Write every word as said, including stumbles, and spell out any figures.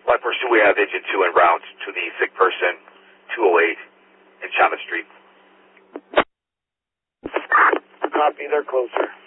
one person, we have engine two en route to the sick person, two oh eight in Chalmers Street. Copy, they're closer.